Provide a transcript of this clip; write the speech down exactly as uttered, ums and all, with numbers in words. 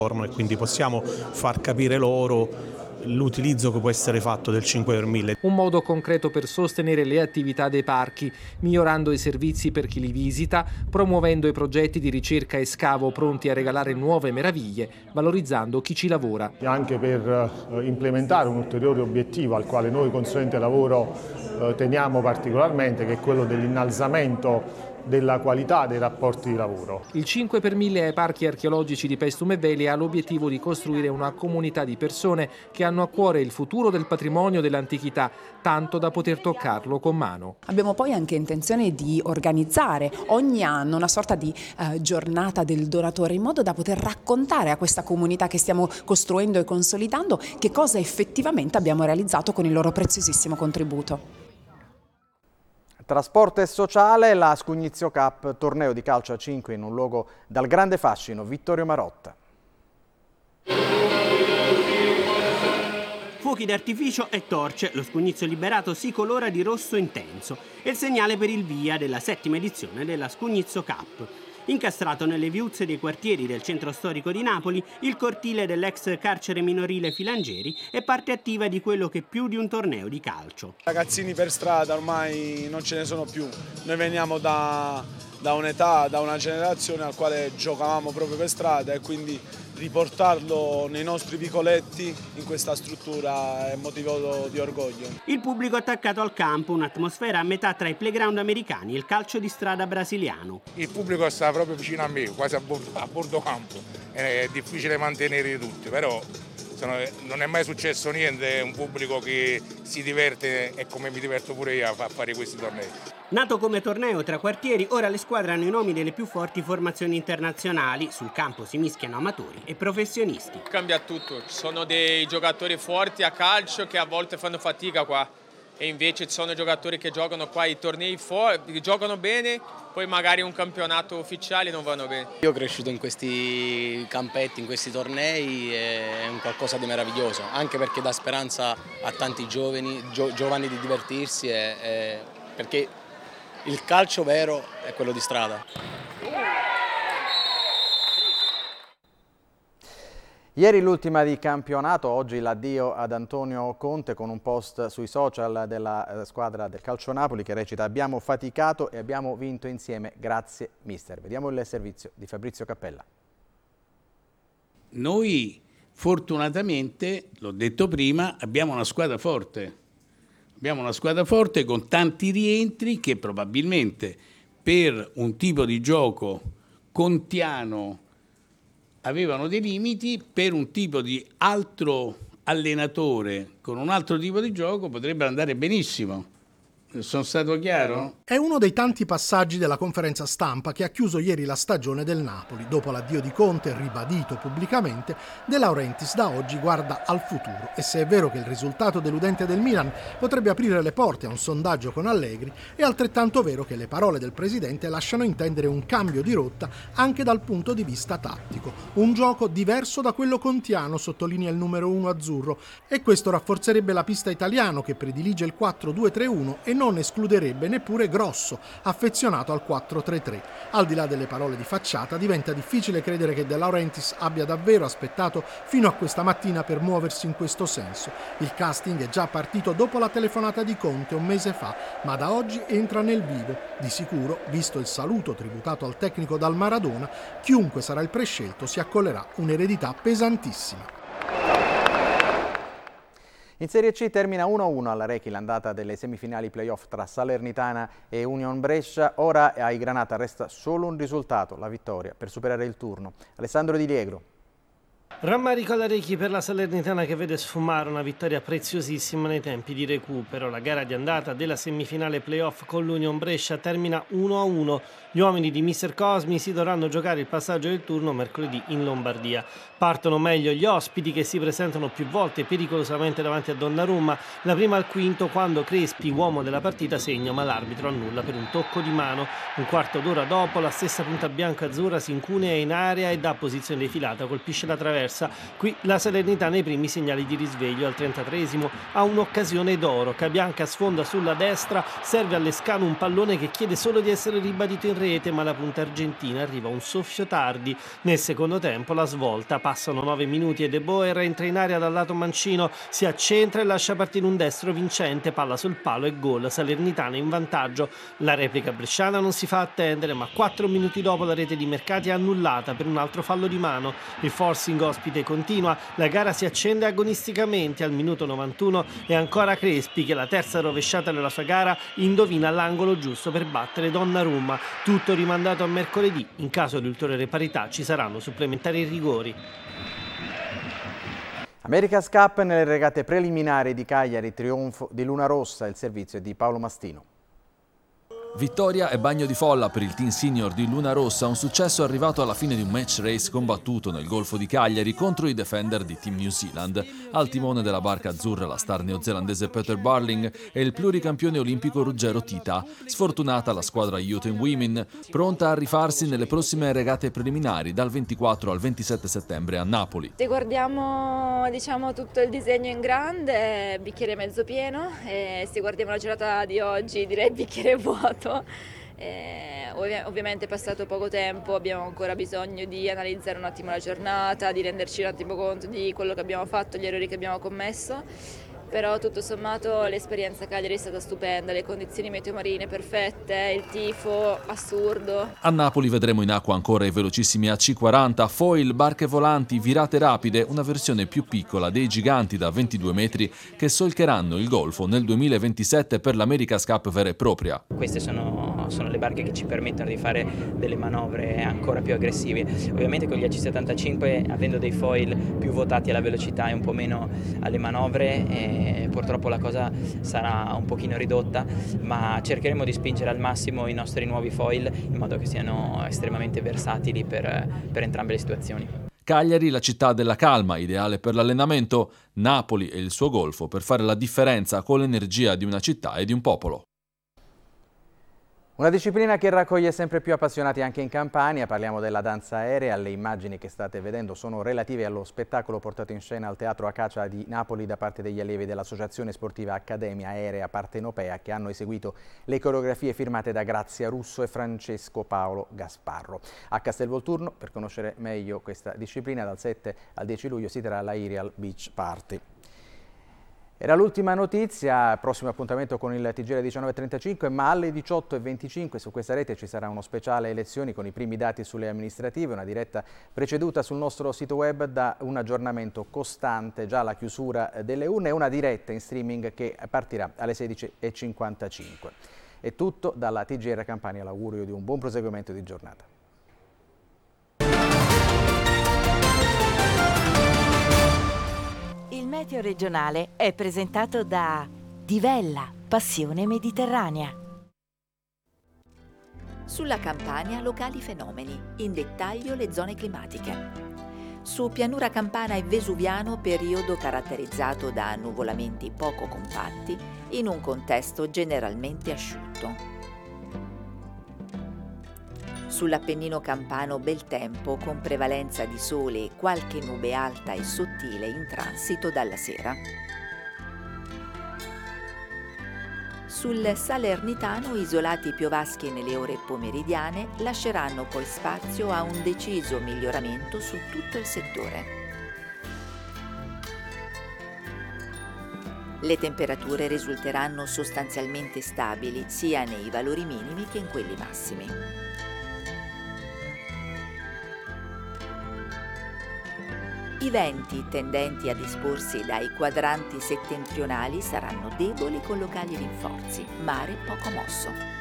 e quindi possiamo far capire loro l'utilizzo che può essere fatto del cinque per mille. Un modo concreto per sostenere le attività dei parchi, migliorando i servizi per chi li visita, promuovendo i progetti di ricerca e scavo pronti a regalare nuove meraviglie, valorizzando chi ci lavora. Anche per implementare un ulteriore obiettivo al quale noi consulente lavoro teniamo particolarmente, che è quello dell'innalzamento della qualità dei rapporti di lavoro. Il cinque per mille ai parchi archeologici di Paestum e Veli ha l'obiettivo di costruire una comunità di persone che hanno a cuore il futuro del patrimonio dell'antichità, tanto da poter toccarlo con mano. Abbiamo poi anche intenzione di organizzare ogni anno una sorta di eh, giornata del donatore, in modo da poter raccontare a questa comunità che stiamo costruendo e consolidando che cosa effettivamente abbiamo realizzato con il loro preziosissimo contributo. Trasporto e sociale, la Scugnizio Cup, torneo di calcio a cinque in un luogo dal grande fascino, Vittorio Marotta. Fuochi d'artificio e torce, lo Scugnizio Liberato si colora di rosso intenso. È il segnale per il via della settima edizione della Scugnizio Cup. Incastrato nelle viuzze dei quartieri del centro storico di Napoli, il cortile dell'ex carcere minorile Filangieri è parte attiva di quello che è più di un torneo di calcio. Ragazzini per strada ormai non ce ne sono più, noi veniamo da, da un'età, da una generazione al quale giocavamo proprio per strada, e quindi riportarlo nei nostri vicoletti in questa struttura è motivo di orgoglio. Il pubblico attaccato al campo, un'atmosfera a metà tra i playground americani e il calcio di strada brasiliano. Il pubblico sta proprio vicino a me, quasi a bordo, a bordo campo, è difficile mantenere tutti, però non è mai successo niente, è un pubblico che si diverte e come mi diverto pure io a fare questi tornei. Nato come torneo tra quartieri, ora le squadre hanno i nomi delle più forti formazioni internazionali. Sul campo si mischiano amatori e professionisti. Cambia tutto, ci sono dei giocatori forti a calcio che a volte fanno fatica qua, e invece ci sono giocatori che giocano qua i tornei forti, giocano bene, poi magari un campionato ufficiale non vanno bene. Io ho cresciuto in questi campetti, in questi tornei, è un qualcosa di meraviglioso, anche perché dà speranza a tanti giovani, gio, giovani di divertirsi, e, e, perché il calcio vero è quello di strada. Ieri l'ultima di campionato, oggi l'addio ad Antonio Conte con un post sui social della squadra del Calcio Napoli che recita: abbiamo faticato e abbiamo vinto insieme, grazie mister. Vediamo il servizio di Fabrizio Cappella. Noi fortunatamente, l'ho detto prima, abbiamo una squadra forte. Abbiamo una squadra forte con tanti rientri che probabilmente per un tipo di gioco contiano avevano dei limiti, per un tipo di altro allenatore con un altro tipo di gioco potrebbero andare benissimo. Sono stato chiaro? È uno dei tanti passaggi della conferenza stampa che ha chiuso ieri la stagione del Napoli. Dopo l'addio di Conte, ribadito pubblicamente, De Laurentiis da oggi guarda al futuro. E se è vero che il risultato deludente del Milan potrebbe aprire le porte a un sondaggio con Allegri, è altrettanto vero che le parole del presidente lasciano intendere un cambio di rotta anche dal punto di vista tattico. Un gioco diverso da quello contiano, sottolinea il numero uno azzurro, e questo rafforzerebbe la pista italiano che predilige il quattro due tre uno e non escluderebbe neppure Grosso, affezionato al quattro tre tre. Al di là delle parole di facciata, diventa difficile credere che De Laurentiis abbia davvero aspettato fino a questa mattina per muoversi in questo senso. Il casting è già partito dopo la telefonata di Conte un mese fa, ma da oggi entra nel vivo. Di sicuro, visto il saluto tributato al tecnico dal Maradona, chiunque sarà il prescelto si accollerà un'eredità pesantissima. In Serie C termina uno a uno alla Rechi l'andata delle semifinali playoff tra Salernitana e Union Brescia. Ora ai Granata resta solo un risultato, la vittoria, per superare il turno. Alessandro Di Liegro. Rammarico alla Rechi per la Salernitana che vede sfumare una vittoria preziosissima nei tempi di recupero. La gara di andata della semifinale playoff con l'Union Brescia termina uno a uno. Gli uomini di mister Cosmi si dovranno giocare il passaggio del turno mercoledì in Lombardia. Partono meglio gli ospiti che si presentano più volte pericolosamente davanti a Donnarumma. La prima al quinto quando Crespi, uomo della partita, segna ma l'arbitro annulla per un tocco di mano. Un quarto d'ora dopo la stessa punta bianca-azzurra si incunea in area e da posizione defilata colpisce la traversa viceversa. Qui la Salernitana ai primi segnali di risveglio. Al trentatreesimo ha un'occasione d'oro. Cabianca sfonda sulla destra, serve all'Escano un pallone che chiede solo di essere ribadito in rete, ma la punta argentina arriva un soffio tardi. Nel secondo tempo la svolta, passano nove minuti e De Boer entra in area dal lato mancino, si accentra e lascia partire un destro vincente, palla sul palo e gol. Salernitana in vantaggio. La replica bresciana non si fa attendere, ma quattro minuti dopo la rete di Mercati è annullata per un altro fallo di mano. Il forcing ospite continua, la gara si accende agonisticamente. Al minuto novantuno è ancora Crespi che la terza rovesciata della sua gara indovina l'angolo giusto per battere Donnarumma. Tutto rimandato a mercoledì. In caso di ulteriore parità ci saranno supplementari e rigori. America's Cup nelle regate preliminari di Cagliari, trionfo di Luna Rossa, il servizio è di Paolo Mastino. Vittoria e bagno di folla per il team senior di Luna Rossa, un successo arrivato alla fine di un match race combattuto nel Golfo di Cagliari contro i defender di Team New Zealand. Al timone della barca azzurra la star neozelandese Peter Barling e il pluricampione olimpico Ruggero Tita. Sfortunata la squadra Youth and Women, pronta a rifarsi nelle prossime regate preliminari dal ventiquattro al ventisette settembre a Napoli. Se guardiamo diciamo tutto il disegno in grande, bicchiere mezzo pieno, e se guardiamo la giornata di oggi direi bicchiere vuoto. Eh, ovvi- ovviamente è passato poco tempo, abbiamo ancora bisogno di analizzare un attimo la giornata, di renderci un attimo conto di quello che abbiamo fatto, gli errori che abbiamo commesso. Però tutto sommato l'esperienza Cagliari è stata stupenda, le condizioni meteomarine perfette, il tifo assurdo. A Napoli vedremo in acqua ancora i velocissimi A C quaranta, foil, barche volanti, virate rapide, una versione più piccola dei giganti da ventidue metri che solcheranno il Golfo nel duemilaventisette per l'America's Cup vera e propria. Queste sono, sono le barche che ci permettono di fare delle manovre ancora più aggressive. Ovviamente con gli A C settantacinque, avendo dei foil più votati alla velocità e un po' meno alle manovre, eh, purtroppo la cosa sarà un pochino ridotta, ma cercheremo di spingere al massimo i nostri nuovi foil in modo che siano estremamente versatili per, per entrambe le situazioni. Cagliari, la città della calma, ideale per l'allenamento, Napoli e il suo golfo per fare la differenza con l'energia di una città e di un popolo. Una disciplina che raccoglie sempre più appassionati anche in Campania, parliamo della danza aerea. Le immagini che state vedendo sono relative allo spettacolo portato in scena al Teatro Acacia di Napoli da parte degli allievi dell'Associazione Sportiva Accademia Aerea Partenopea, che hanno eseguito le coreografie firmate da Grazia Russo e Francesco Paolo Gasparro. A Castelvolturno, per conoscere meglio questa disciplina, dal sette al dieci luglio si terrà la Irial Beach Party. Era l'ultima notizia, prossimo appuntamento con il T G R diciannove e trentacinque, ma alle diciotto e venticinque su questa rete ci sarà uno speciale elezioni con i primi dati sulle amministrative, una diretta preceduta sul nostro sito web da un aggiornamento costante già alla chiusura delle urne e una diretta in streaming che partirà alle sedici e cinquantacinque. È tutto dalla T G R Campania, l'augurio di un buon proseguimento di giornata. Il meteo regionale è presentato da Divella, passione mediterranea. Sulla Campania, locali fenomeni, in dettaglio le zone climatiche. Su pianura campana e vesuviano, periodo caratterizzato da annuvolamenti poco compatti in un contesto generalmente asciutto. Sull'Appennino campano bel tempo con prevalenza di sole e qualche nube alta e sottile in transito dalla sera. Sul Salernitano isolati piovaschi nelle ore pomeridiane lasceranno poi spazio a un deciso miglioramento su tutto il settore. Le temperature risulteranno sostanzialmente stabili sia nei valori minimi che in quelli massimi. I venti tendenti a disporsi dai quadranti settentrionali saranno deboli con locali rinforzi, mare poco mosso.